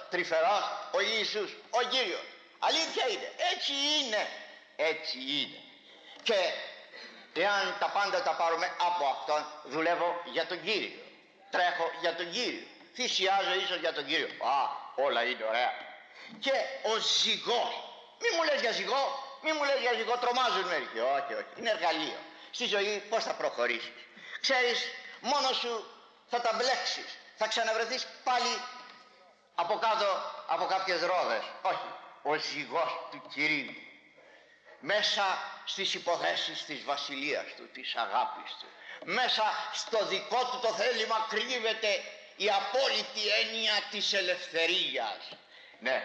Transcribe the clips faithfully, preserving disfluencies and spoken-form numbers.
τρυφερός, ο Ιησούς, ο Κύριος. Αλήθεια είναι, έτσι είναι, έτσι είναι. Και εάν τα πάντα τα πάρουμε από Αυτόν, δουλεύω για τον Κύριο, τρέχω για τον Κύριο, θυσιάζω ίσως για τον Κύριο. Α, όλα είναι ωραία. Και ο ζυγός, μη μου λες για ζυγό, μη μου λες για ζυγό, τρομάζουν μερικοί. Όχι, όχι, είναι εργαλείο. Στη ζωή πώς θα προχωρήσεις? Ξέρεις, μόνος σου θα τα μπλέξεις, θα ξαναβρεθείς πάλι από κάτω από κάποιες ρόδες. Όχι, ο ζυγός του Κυρίου, μέσα στις υποθέσεις της βασιλείας του, της αγάπης του, μέσα στο δικό του το θέλημα κρύβεται η απόλυτη έννοια της ελευθερίας. Ναι,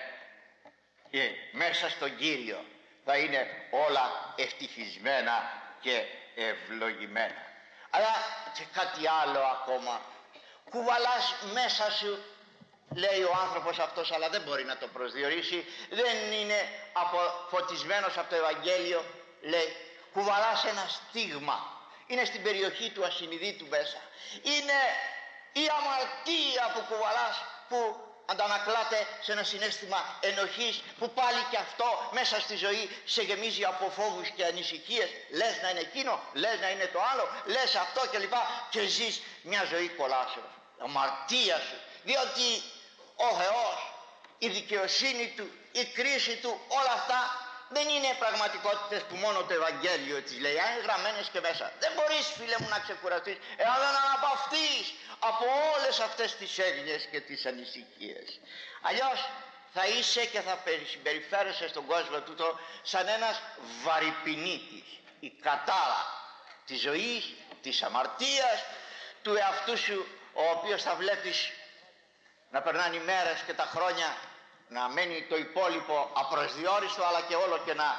και μέσα στον Κύριο θα είναι όλα ευτυχισμένα και ευλογημένα. Αλλά και κάτι άλλο ακόμα, κουβαλάς μέσα σου, λέει ο άνθρωπος αυτός, αλλά δεν μπορεί να το προσδιορίσει, δεν είναι φωτισμένος από το Ευαγγέλιο, λέει, κουβαλάς ένα στίγμα, είναι στην περιοχή του ασυνειδήτου μέσα, είναι η αμαρτία που κουβαλάς, που αντανακλάται σε ένα συναίσθημα ενοχής, που πάλι και αυτό μέσα στη ζωή σε γεμίζει από φόβους και ανησυχίες. Λες να είναι εκείνο, λες να είναι το άλλο, λες αυτό και λοιπά, και ζεις μια ζωή κολάσεως. Αμαρτία σου, διότι ο Θεός, η δικαιοσύνη του, η κρίση του, όλα αυτά δεν είναι πραγματικότητες που μόνο το Ευαγγέλιο τις λέει, είναι γραμμένες και μέσα. Δεν μπορείς, φίλε μου, να ξεκουραστείς εάν δεν αναπαυτείς από όλες αυτές τις έγνοιες και τις ανησυχίες. Αλλιώς θα είσαι και θα συμπεριφέρεσαι στον κόσμο τούτο σαν ένας βαρυπινίτης, η κατάρα της ζωής, της αμαρτίας, του εαυτού σου, ο οποίος θα βλέπεις να περνάνε οι μέρες και τα χρόνια, να μένει το υπόλοιπο απροσδιόριστο, αλλά και όλο και να,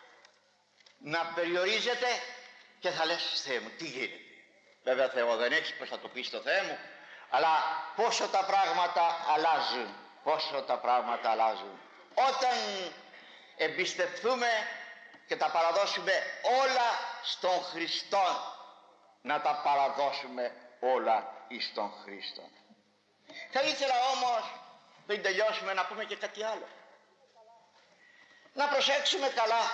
να περιορίζεται, και θα λες, Θεέ μου, τι γίνεται? Βέβαια, Θεό δεν έχεις, πώς θα το πεις στο Θεέ μου, αλλά πόσο τα πράγματα αλλάζουν, πόσο τα πράγματα αλλάζουν όταν εμπιστευτούμε και τα παραδώσουμε όλα στον Χριστό. Να τα παραδώσουμε όλα εις τον Χριστό. Θα ήθελα όμως, πριν τελειώσουμε, να πούμε και κάτι άλλο. Να προσέξουμε καλά,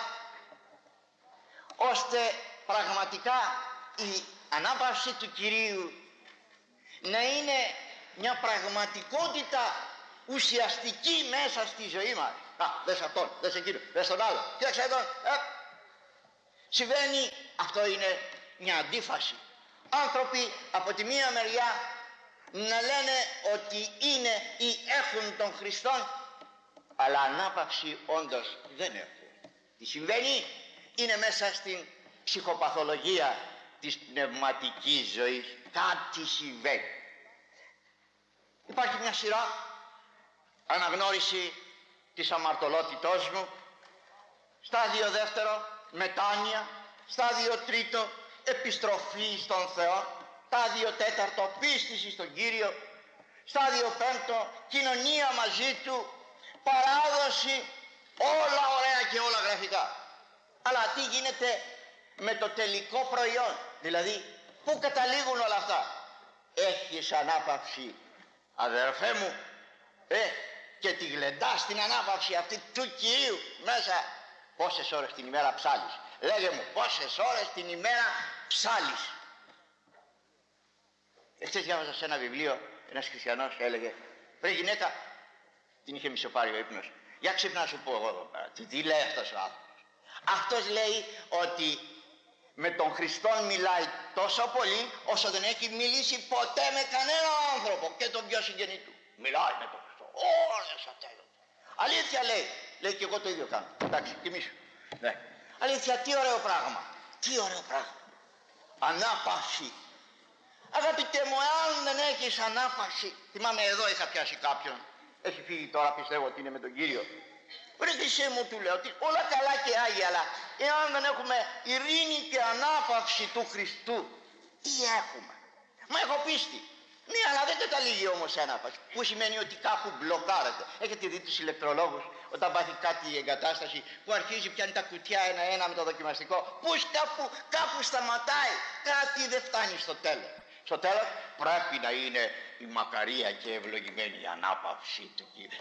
ώστε πραγματικά η ανάπαυση του Κυρίου να είναι μια πραγματικότητα ουσιαστική μέσα στη ζωή μας. Α, δες αυτόν, δες εκείνο, δες τον άλλο, κοίταξε εδώ. Ε, συμβαίνει, αυτό είναι μια αντίφαση. Άνθρωποι από τη μία μεριά να λένε ότι είναι ή έχουν τον Χριστόν, αλλά ανάπαυση όντως δεν έχουν. Τι συμβαίνει? Είναι μέσα στην ψυχοπαθολογία της πνευματικής ζωής. Κάτι συμβαίνει. Υπάρχει μια σειρά, αναγνώριση της αμαρτωλότητός μου, στάδιο δεύτερο, μετάνοια, στάδιο τρίτο, επιστροφή στον Θεό, στάδιο τέταρτο, πίστηση στον Κύριο, στάδιο πέμπτο, κοινωνία μαζί Του, παράδοση, όλα ωραία και όλα γραφικά. Αλλά τι γίνεται με το τελικό προϊόν? Δηλαδή, πού καταλήγουν όλα αυτά? Έχεις ανάπαυση, αδερφέ μου, ε, και τη γλεντάς την ανάπαυση αυτή του Κυρίου μέσα? Πόσες ώρες την ημέρα ψάλεις? Λέγε μου, πόσες ώρες την ημέρα ψάλεις? Εχθές διάβαζα σε ένα βιβλίο, ένας χριστιανός έλεγε, ρε γυναίκα, την είχε μισοπάρει ο ύπνος, για ξύπνα να σου πω εγώ εδώ πέρα, τι, τι λέει αυτός ο άνθρωπος? Αυτός λέει ότι με τον Χριστόν μιλάει τόσο πολύ όσο δεν έχει μιλήσει ποτέ με κανένα άνθρωπο, και τον πιο συγγενή του. Μιλάει με τον Χριστό, ώρες ατέλειωτα. Αλήθεια λέει, λέει και εγώ το ίδιο κάνω. Εντάξει, κοιμήσου. Ναι. Αλήθεια, τι ωραίο πράγμα, τι ωραίο πράγμα. Ανάπαυση. Αγαπητέ μου, αν δεν έχεις ανάπαυση, θυμάμαι εδώ είχα πιάσει κάποιον, έχει φύγει τώρα, πιστεύω ότι είναι με τον Κύριο. Βρε Χριστέ μου, του λέω, ότι όλα καλά και άγια, αλλά εάν δεν έχουμε ειρήνη και ανάπαυση του Χριστού, τι έχουμε? Μα έχω πίστη. Ναι, αλλά δεν καταλήγει όμως σε ανάπαυση. Που σημαίνει ότι κάπου μπλοκάρεται. Έχετε δει τους ηλεκτρολόγους όταν πάθει κάτι η εγκατάσταση που αρχίζει, πιάνει τα κουτιά ένα-ένα με το δοκιμαστικό. Που κάπου, κάπου σταματάει. Κάτι δεν φτάνει στο τέλος. Στο τέλος πρέπει να είναι η μακαρία και ευλογημένη ανάπαυση του Κύριου.